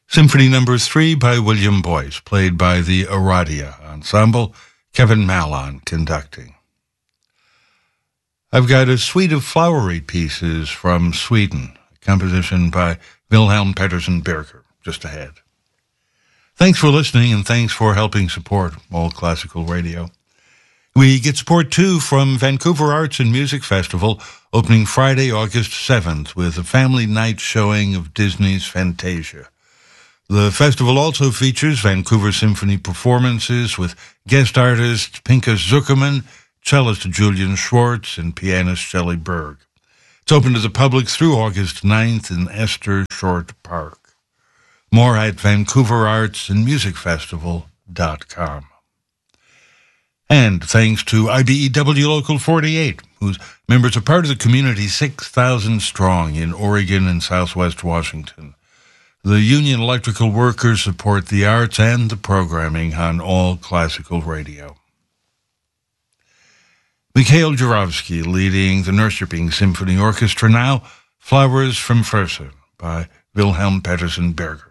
Symphony Number 3 by William Boyce, played by the Aradia Ensemble, Kevin Mallon conducting. I've got a suite of flowery pieces from Sweden, a composition by Wilhelm Pettersson Birger, just ahead. Thanks for listening, and thanks for helping support All Classical Radio. We get support, too, from Vancouver Arts and Music Festival, opening Friday, August 7th, with a family night showing of Disney's Fantasia. The festival also features Vancouver Symphony performances with guest artists Pinchas Zuckerman, cellist Julian Schwartz, and pianist Shelley Berg. It's open to the public through August 9th in Esther Short Park. More at vancouverartsandmusicfestival.com. And thanks to IBEW Local 48, whose members are part of the community 6,000 strong in Oregon and Southwest Washington. The union electrical workers support the arts and the programming on All Classical Radio. Mikhail Jurovsky leading the Norrköping Symphony Orchestra now, Flowers from Fersen by Wilhelm Pettersson Birger.